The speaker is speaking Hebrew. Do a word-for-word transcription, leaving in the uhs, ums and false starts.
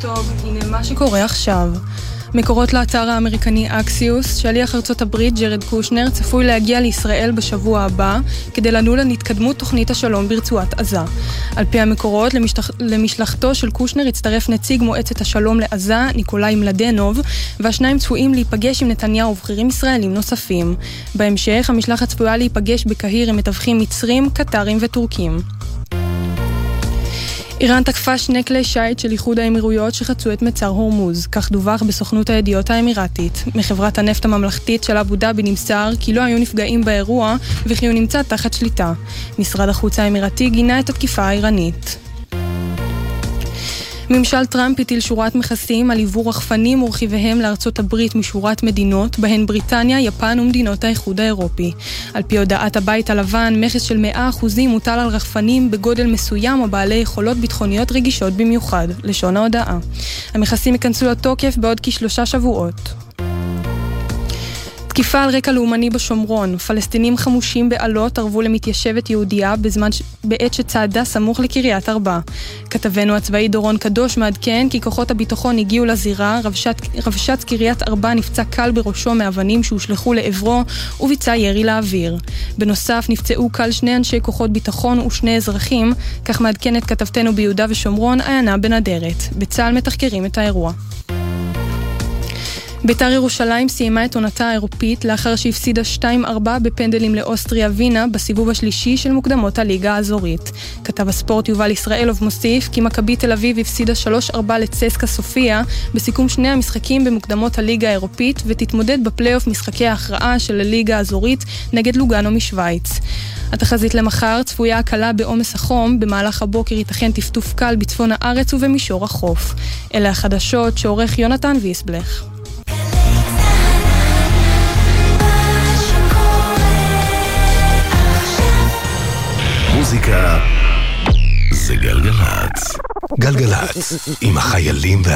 טוב, הנה מה שקורה עכשיו. מקורות לאתר האמריקני אקסיוס, שליח ארצות הברית ג'רד קושנר צפוי להגיע לישראל בשבוע הבא כדי לנול על התקדמות תוכנית השלום ברצועת עזה. על פי המקורות, למשלח... למשלחתו של קושנר הצטרף נציג מועצת השלום לעזה, ניקולאי מלדנוב, והשניים צפויים להיפגש עם נתניהו ובכירים ישראלים נוספים. בהמשך, המשלחת צפויה להיפגש בקהיר עם מתווכים מצרים, קטרים וטורקים. איראן תקפה שני כלי שיט של איחוד האמירויות שחצו את מצר הורמוז, כך דווח בסוכנות הידיעות האמירתית. מחברת הנפט הממלכתית של אבו דאבי נמסר כי לא היו נפגעים באירוע וכי הוא נמצא תחת שליטה. משרד החוץ האמירתי גינה את התקיפה האיראנית. ממשל טראמפ הטיל שורת מכסים על עיבור רחפנים ורכיביהם לארצות הברית משורת מדינות, בהן בריטניה, יפן ומדינות האיחוד האירופי. על פי הודעת הבית הלבן, מכס של מאה אחוזים מוטל על רחפנים בגודל מסוים או בעלי יכולות ביטחוניות רגישות במיוחד, לשון ההודעה. המכסים ייכנסו לתוקף בעוד כשלושה שבועות. תקיפה על רקע לאומני בשומרון. פלסטינים חמושים בעלות ערבו למתיישבת יהודייה בזמן ש... בעת שצעדה סמוך לקריית ארבע. כתבנו הצבאי דורון קדוש מעדכן כי כוחות הביטחון הגיעו לזירה, רבשת, רבשת קריית ארבע נפצע קל בראשו מאבנים שהושלחו לעברו וביצע ירי לאוויר. בנוסף נפצעו קל שני אנשי כוחות ביטחון ושני אזרחים, כך מעדכנת כתבתנו ביהודה ושומרון עיינה בנדרת. בצה"ל מתחקרים את האירוע. בית"ר ירושלים סיימה את עונתה האירופית לאחר שהפסידה שתיים ארבע בפנדלים לאוסטריה וינה בסיבוב השלישי של מוקדמות הליגה האזורית. כתב הספורט יובל ישראלוב מוסיף כי מכבי תל אביב הפסידה שלוש ארבע לצסקה סופיה בסיכום שני המשחקים במוקדמות הליגה האירופית ותתמודד בפלייאוף משחקי ההכרעה של הליגה האזורית נגד לוגאנו משוויץ. התחזית למחר צפויה הקלה בעומס החום, במהלך הבוקר ייתכן טפטוף קל בצפון הארץ ובמישור החוף. אלה החדשות שעורך יונתן ויסבלך. מוזיקה זה גלגלצ. גלגלצ עם החיילים